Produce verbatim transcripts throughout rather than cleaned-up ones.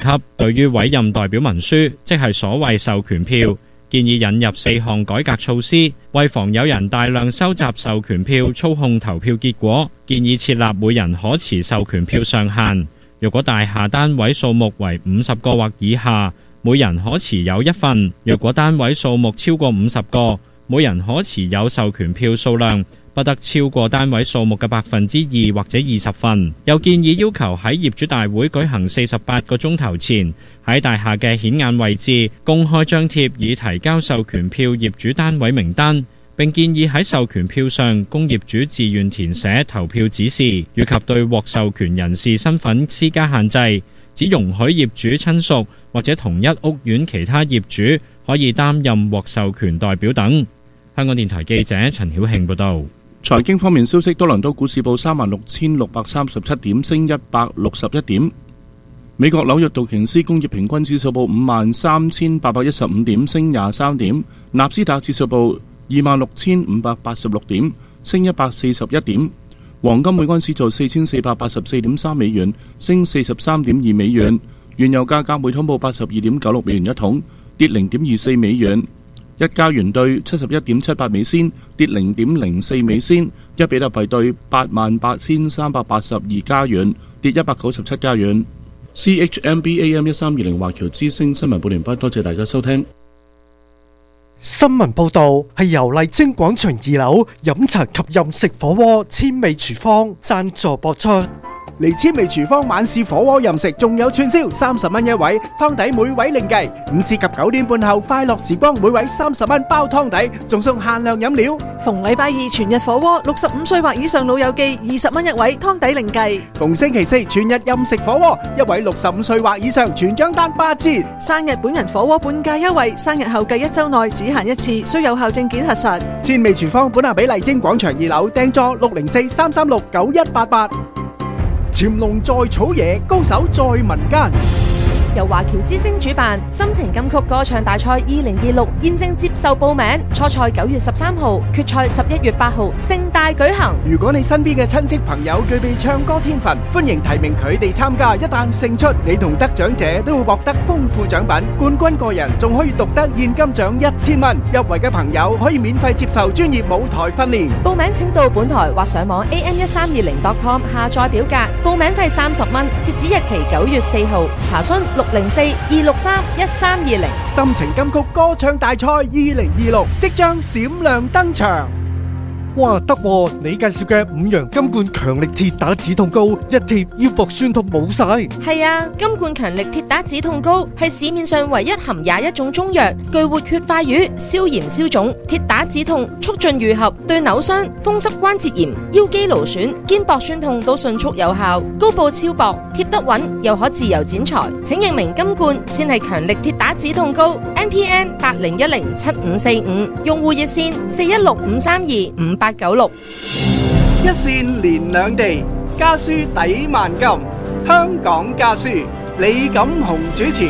級。對於委任代表文書，即係所謂授權票，建議引入四項改革措施，為防有人大量收集授權票操控投票結果，建議設立每人可持授權票上限。若果大廈單位數目為五十個或以下，每人可持有一份；若果單位數目超過五十個，每人可持有授權票數量不得超過單位數目嘅百分之二或者二十份。又建議要求喺業主大會舉行四十八個鐘頭前，喺大廈嘅顯眼位置公開張貼已提交授權票業主單位名單，並建議喺授權票上供業主自願填寫投票指示，以及對獲授權人士身份施加限制，只容許業主親屬或者同一屋苑其他業主可以擔任獲授權代表等。香港電台記者陳曉慶報道。 財經方面消息，多倫多股市報三萬六千六百三十七點，升一百六十一點。美國紐約道瓊斯工業平均指數報五萬三千八百一十五點，升廿三點。納斯達指數報二萬六千五百八十六點，升一百四十一點。黃金每盎司做四千四百八十四點三美元，升四十三點二美元。原油價格每桶報八十二點九六美元一桶，跌零點二四美元。一加元兌七十一點七八美仙，跌零點零四美仙。一比特幣兌八萬八千三百八十二加元，跌一百九十七加元。C H M B A M 一三二零華僑之聲新聞報完畢，多謝大家收聽。 新聞報道係由麗晶廣場二樓飲茶及飲食火鍋千味廚房贊助播出。 嚟千味廚房晚市火鍋任食，仲有串燒，三十蚊一位，湯底每位另計。午市及九點半後快樂時光，每位三十蚊包湯底，仲送限量飲料。 逢禮拜二全日火鍋，六十五歲或以上老友記二十蚊一位，湯底另計。 逢星期四全日任食火鍋，一位六十五歲或以上全張單八折。 生日本人火鍋半價優惠，生日後計一周內只限一次，需有效證件核實。 千味廚房本下比麗晶廣場二樓訂座六零四三三六九一八八。潛龍在草野，高手在民間。 由華僑之星主辦心情金曲歌唱大賽二零二六現正接受報名，初賽九月十三號，決賽十一月八號，盛大舉行。 如果你身邊嘅親戚朋友具備唱歌天分，歡迎提名佢哋參加。一旦勝出，你同得獎者都會獲得豐富獎品，冠軍個人仲可以獨得現金獎一千蚊。入圍嘅朋友可以免費接受專業舞台訓練。 報名請到本台或上網 A M 一三二零 dot com 下載表格，報名費三十蚊，截止日期九月四號。查詢六零四二六三一三二零。 心情金曲歌唱大賽二零二六即將閃亮登場。 哇，得喎！你介紹嘅五羊金冠強力鐵打止痛膏，一貼腰膊酸痛冇晒。 係啊，金冠強力鐵打止痛膏係市面上唯一含廿一種中藥，具活血化瘀、消炎消腫、鐵打止痛、促進愈合，對扭傷、風濕關節炎、腰肌勞損、肩膊酸痛都迅速有效。膏布超薄，貼得穩，又可自由剪裁。請認明金冠先係強力鐵打止痛膏。N P N 八零一零七五四五，用戶熱線四一六五三二五八九六。 一線連兩地，家書抵萬金。香港家書，李錦雄主持。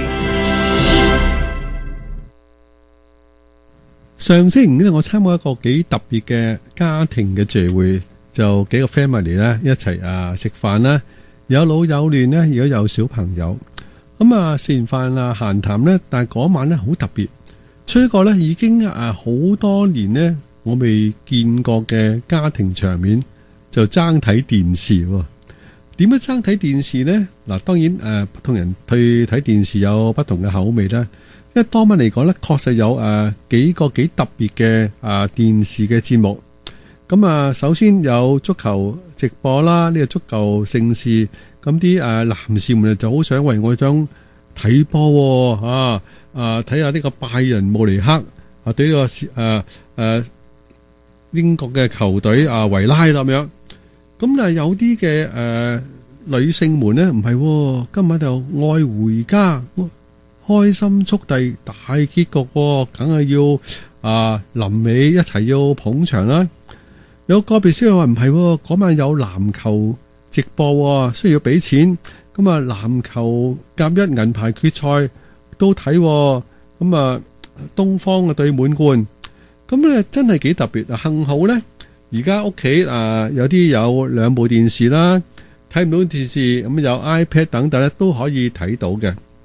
上星期五咧，我參加一個幾特別嘅家庭嘅聚會，就幾個 family 咧一齊啊食飯啦，有老有嫩咧，如果有小朋友。咁啊，食完飯啊，閒談呢，但係嗰晚呢，好特別，出一個呢已經啊好多年呢，我未見過嘅家庭場面，就爭睇電視喎。點樣爭睇電視呢？嗱，當然誒，不同人去睇電視有不同嘅口味啦。因為當晚嚟講呢，確實有誒幾個幾特別嘅啊電視嘅節目。咁啊，首先有足球直播啦，呢個足球盛事。咁啲誒男士們就好想為我想睇波啊啊睇下呢個拜仁慕尼黑啊對呢個誒誒英國嘅球隊啊維拉咁樣。咁啊有啲嘅誒女性們咧唔係，今晚就愛回家，開心速遞大結局，梗係要啊臨尾一齊要捧場啦。有個別消息話唔係，嗰晚有籃球直播需要俾錢，咁啊籃球甲一銀牌決賽都睇，咁啊東方嘅對滿貫，咁咧真係幾特別。幸好咧，而家屋企啊有啲有兩部電視啦，睇唔到電視咁有 iPad 等等咧都可以睇到嘅。